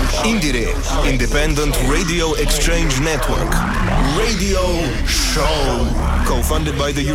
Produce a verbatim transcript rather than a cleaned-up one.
Indire, Independent Radio Exchange Network. Radio Show. Co-funded by the